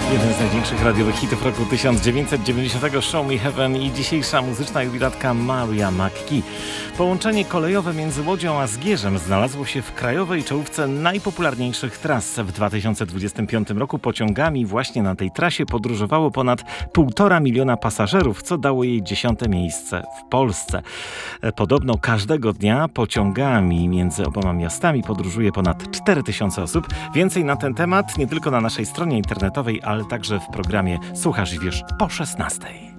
Jeden z największych radiowych hitów roku 1990, Show Me Heaven, i dzisiejsza muzyczna jubilatka Maria McKee. Połączenie kolejowe między Łodzią a Zgierzem znalazło się w krajowej czołówce najpopularniejszych tras. W 2025 roku pociągami właśnie na tej trasie podróżowało ponad 1,5 miliona pasażerów, co dało jej 10. miejsce w Polsce. Podobno każdego dnia pociągami między oboma miastami podróżuje ponad 4000 osób. Więcej na ten temat nie tylko na naszej stronie internetowej, ale także w programie Słuchasz i Wiesz po 16.